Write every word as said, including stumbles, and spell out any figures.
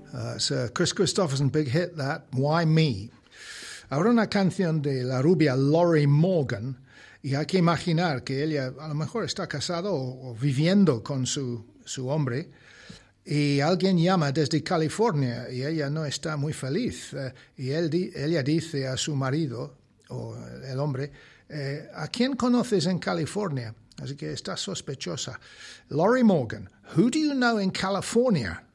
Uh, it's a Chris Christopherson big hit, that, Why Me? Ahora una canción de la rubia Lori Morgan, y hay que imaginar que ella a lo mejor está casada o, o viviendo con su, su hombre, y alguien llama desde California y ella no está muy feliz. Uh, y él di, ella dice a su marido, o el hombre, eh, ¿a quién conoces en California? Así que está sospechosa. Lori Morgan, who do you know in California?